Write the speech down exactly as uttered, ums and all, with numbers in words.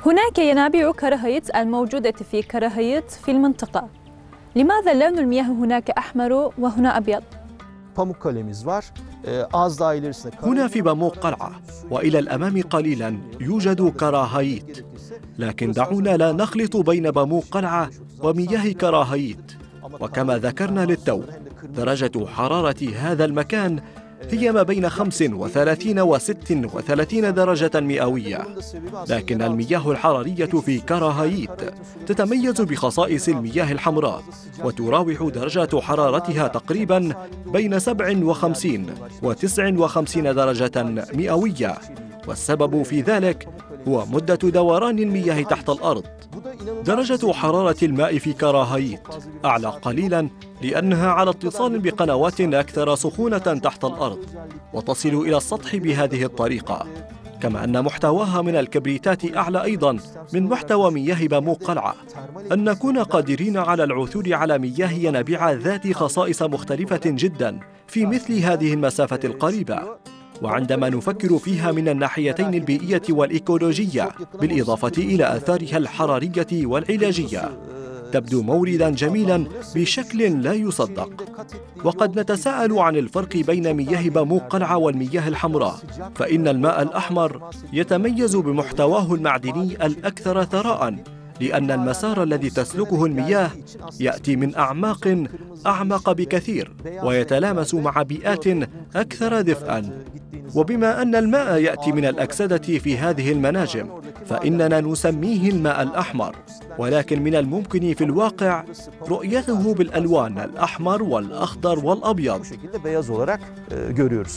هناك ينابيع كراهيت الموجودة في كراهيت في المنطقة. لماذا لون المياه هناك أحمر وهنا أبيض؟ هنا في باموق قلعة وإلى الأمام قليلا يوجد كراهيت، لكن دعونا لا نخلط بين باموق قلعة ومياه كراهيت. وكما ذكرنا للتو، درجة حرارة هذا المكان هي ما بين خمس وثلاثين وست وثلاثين درجة مئوية، لكن المياه الحرارية في كراهيت تتميز بخصائص المياه الحمراء، وتراوح درجة حرارتها تقريبا بين سبع وخمسين وتسع وخمسين درجة مئوية، والسبب في ذلك هو مدة دوران المياه تحت الأرض. درجة حرارة الماء في كراهيت أعلى قليلاً لأنها على اتصال بقنوات أكثر سخونة تحت الأرض وتصل إلى السطح بهذه الطريقة، كما أن محتواها من الكبريتات أعلى أيضاً من محتوى مياه باموق قلعة. أن نكون قادرين على العثور على مياه ينابيع ذات خصائص مختلفة جداً في مثل هذه المسافة القريبة، وعندما نفكر فيها من الناحيتين البيئية والإيكولوجية بالإضافة إلى آثارها الحرارية والعلاجية، تبدو مورداً جميلاً بشكل لا يصدق. وقد نتساءل عن الفرق بين مياه باموق قلعة والمياه الحمراء، فإن الماء الأحمر يتميز بمحتواه المعدني الأكثر ثراء، لأن المسار الذي تسلكه المياه يأتي من أعماق أعمق بكثير ويتلامس مع بيئات أكثر دفئاً. وبما أن الماء يأتي من الأكسدة في هذه المناجم، فإننا نسميه الماء الأحمر، ولكن من الممكن في الواقع رؤيته بالألوان الأحمر والأخضر والأبيض.